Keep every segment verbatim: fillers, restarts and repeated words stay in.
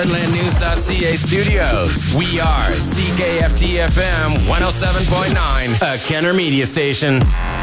Heartland News dot C A studios. We are C K F T F M one oh seven point nine, a Kenner Media station.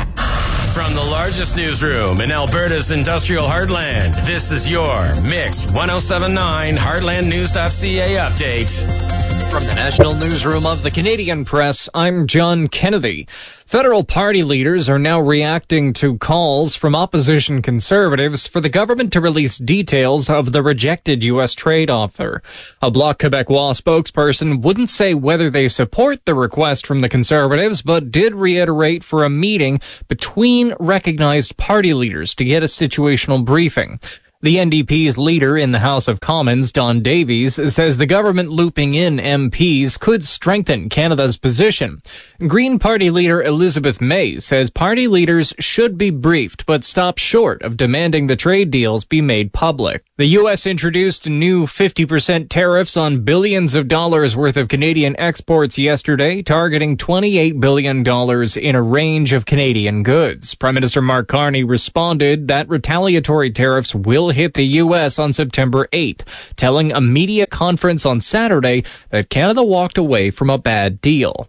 From the largest newsroom in Alberta's industrial heartland, this is your Mix one oh seven point nine Heartland News dot C A update. From the national newsroom of the Canadian Press, I'm John Kennedy. Federal party leaders are now reacting to calls from opposition conservatives for the government to release details of the rejected U S trade offer. A Bloc Québécois spokesperson wouldn't say whether they support the request from the conservatives, but did reiterate for a meeting between recognized party leaders to get a situational briefing. The N D P's leader in the House of Commons, Don Davies, says the government looping in M Ps could strengthen Canada's position. Green Party leader Elizabeth May says party leaders should be briefed, but stop short of demanding the trade deals be made public. The U S introduced new fifty percent tariffs on billions of dollars worth of Canadian exports yesterday, targeting twenty-eight billion dollars in a range of Canadian goods. Prime Minister Mark Carney responded that retaliatory tariffs will hit the U S on September eighth, telling a media conference on Saturday that Canada walked away from a bad deal.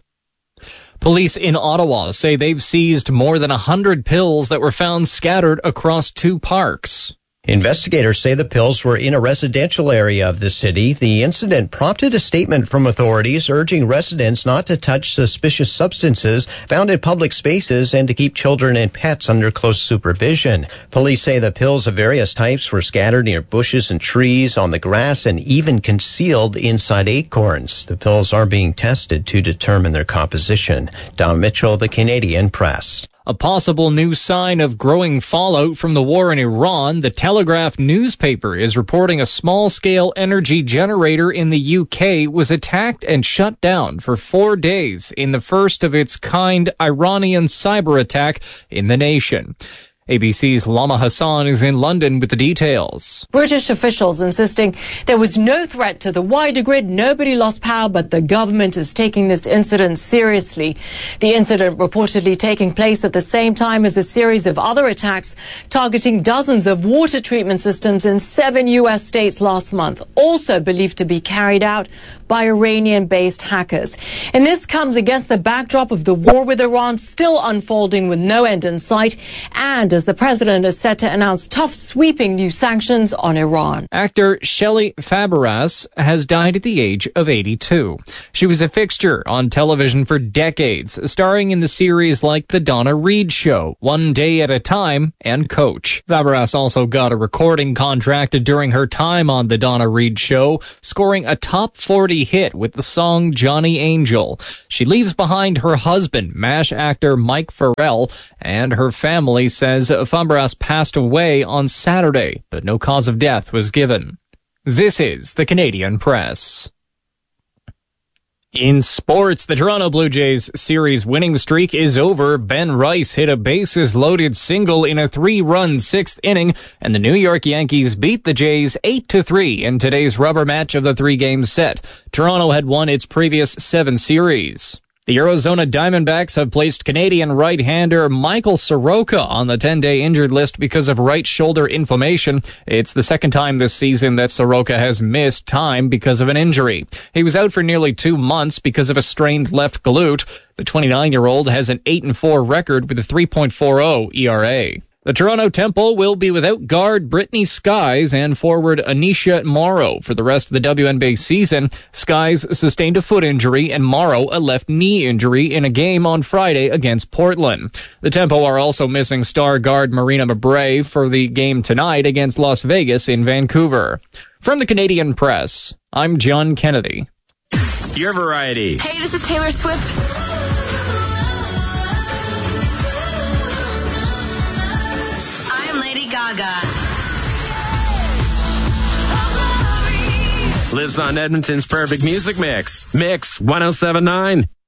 Police in Ottawa say they've seized more than one hundred pills that were found scattered across two parks. Investigators say the pills were in a residential area of the city. The incident prompted a statement from authorities urging residents not to touch suspicious substances found in public spaces and to keep children and pets under close supervision. Police say the pills of various types were scattered near bushes and trees, on the grass, and even concealed inside acorns. The pills are being tested to determine their composition. Don Mitchell, The Canadian Press. A possible new sign of growing fallout from the war in Iran, the Telegraph newspaper is reporting a small-scale energy generator in the U K was attacked and shut down for four days in the first of its kind Iranian cyber attack in the nation. A B C's Lama Hassan is in London with the details. British officials insisting there was no threat to the wider grid, nobody lost power, but the government is taking this incident seriously. The incident reportedly taking place at the same time as a series of other attacks targeting dozens of water treatment systems in seven U S states last month, also believed to be carried out by Iranian-based hackers. And this comes against the backdrop of the war with Iran still unfolding with no end in sight, and as the president is set to announce tough, sweeping new sanctions on Iran. Actor Shelley Fabregas has died at the age of eighty-two. She was a fixture on television for decades, starring in the series like The Donna Reed Show, One Day at a Time, and Coach. Fabregas also got a recording contract during her time on The Donna Reed Show, scoring a top forty hit with the song Johnny Angel. She leaves behind her husband, MASH actor Mike Farrell, and her family says Fabregas passed away on Saturday, but no cause of death was given. This is the Canadian Press. In sports, the Toronto Blue Jays series winning streak is over. Ben Rice hit a bases-loaded single in a three-run sixth inning, and the New York Yankees beat the Jays eight to three in today's rubber match of the three-game set. Toronto had won its previous seven series. The Arizona Diamondbacks have placed Canadian right-hander Michael Soroka on the ten-day injured list because of right shoulder inflammation. It's the second time this season that Soroka has missed time because of an injury. He was out for nearly two months because of a strained left glute. The twenty-nine-year-old has an eight and four record with a three point four oh E R A. The Toronto Temple will be without guard Brittany Skies and forward Anisha Morrow for the rest of the W N B A season. Skies sustained a foot injury and Morrow a left knee injury in a game on Friday against Portland. The Tempo are also missing star guard Marina Mabrey for the game tonight against Las Vegas in Vancouver. From the Canadian Press, I'm John Kennedy. Your variety. Hey, this is Taylor Swift. Gaga. Lives on Edmonton's perfect music mix. Mix one oh seven point nine.